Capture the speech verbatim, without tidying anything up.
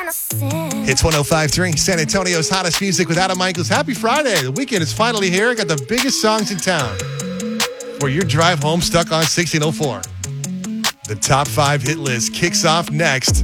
It's one oh five point three, San Antonio's hottest music with Adam Michaels. Happy Friday. The weekend is finally here. I got the biggest songs in town for your drive home stuck on sixteen oh four. The top five hit list kicks off next.